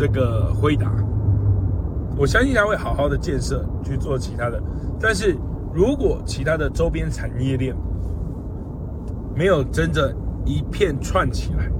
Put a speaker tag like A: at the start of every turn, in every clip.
A: 这个辉达，我相信它会好好的建设去做其他的。但是如果其他的周边产业链没有真正一片串起来，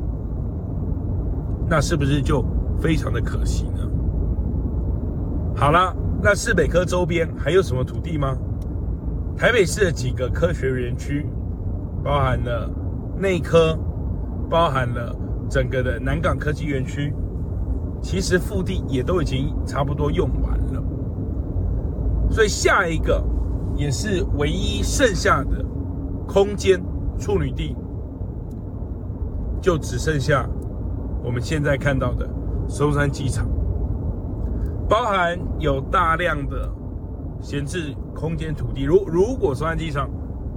A: 那是不是就非常的可惜呢？好了，那市北科周边还有什么土地吗？台北市的几个科学园区，包含了内科，包含了整个的南港科技园区，其实腹地也都已经差不多用完了。所以下一个也是唯一剩下的空间处女地，就只剩下我们现在看到的松山机场，包含有大量的闲置空间土地。如果松山机场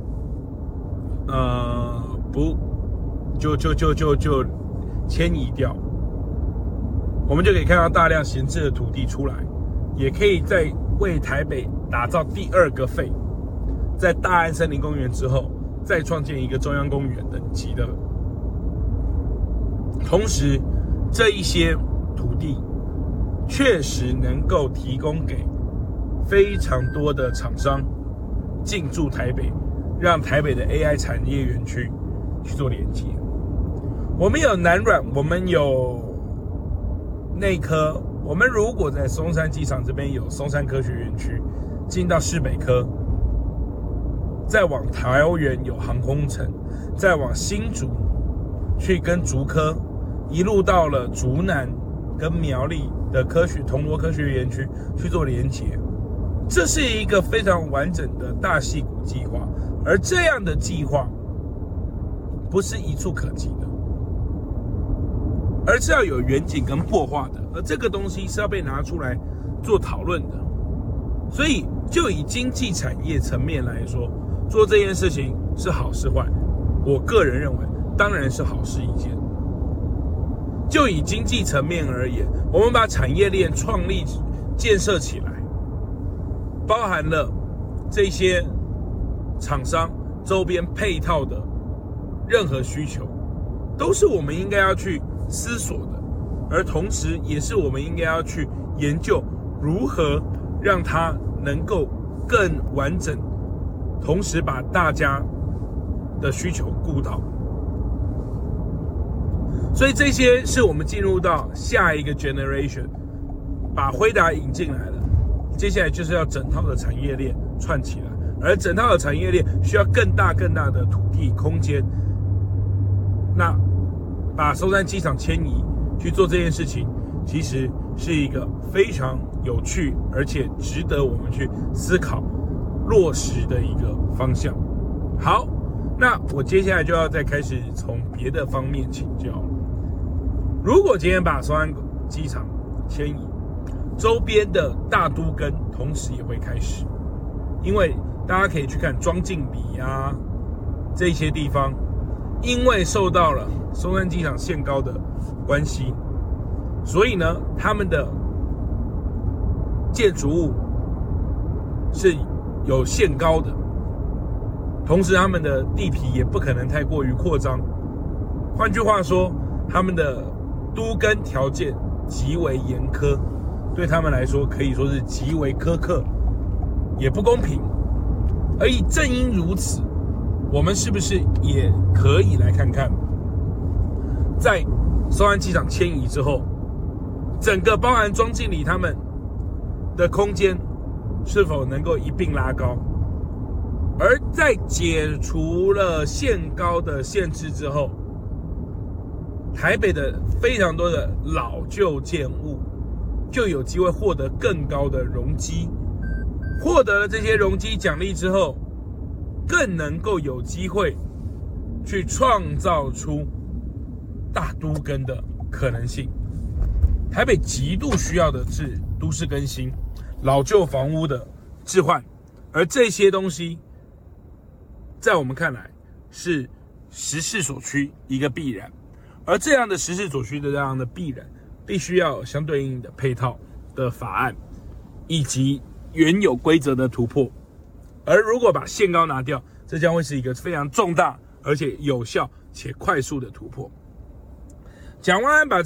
A: 不就迁移掉，我们就可以看到大量闲置的土地出来，也可以在为台北打造第二个肺，在大安森林公园之后再创建一个中央公园等级的。同时这一些土地确实能够提供给非常多的厂商进驻台北，让台北的 AI 产业园区去做连接。我们有南软，我们有内科，我们如果在松山机场这边有松山科学园区，进到市北科，再往桃园有航空城，再往新竹去跟竹科，一路到了竹南跟苗栗的铜锣科学园区去做连结。这是一个非常完整的大矽谷计划，而这样的计划不是一触可及的，而是要有远景跟擘画的，而这个东西是要被拿出来做讨论的。所以就以经济产业层面来说，做这件事情是好是坏，我个人认为当然是好事一件。就以经济层面而言，我们把产业链创立建设起来，包含了这些厂商周边配套的任何需求，都是我们应该要去思索的，而同时也是我们应该要去研究如何让它能够更完整，同时把大家的需求顾到。所以这些是我们进入到下一个 generation， 把辉达引进来了，接下来就是要整套的产业链串起来，而整套的产业链需要更大的土地空间。那把松山机场迁移去做这件事情，其实是一个非常有趣而且值得我们去思考落实的一个方向。好，那我接下来就要再开始从别的方面请教了。如果今天把松山机场迁移，周边的大都更同时也会开始，因为大家可以去看庄敬里啊这些地方，因为受到了松山机场限高的关系，所以呢他们的建筑物是有限高的，同时他们的地皮也不可能太过于扩张。换句话说，他们的都更条件极为严苛，对他们来说可以说是极为苛刻，也不公平。而正因如此，我们是不是也可以来看看，在松山机场迁移之后，整个包含庄敬里他们的空间是否能够一并拉高？而在解除了限高的限制之后，台北的非常多的老旧建物就有机会获得更高的容积，获得了这些容积奖励之后，更能够有机会去创造出大都更的可能性。台北极度需要的是都市更新，老旧房屋的置换，而这些东西在我们看来是时势所趋一个必然，而这样的时势所趋的这样的必然，必须要有相对应的配套的法案以及原有规则的突破。而如果把限高拿掉，这将会是一个非常重大而且有效且快速的突破。蒋万安把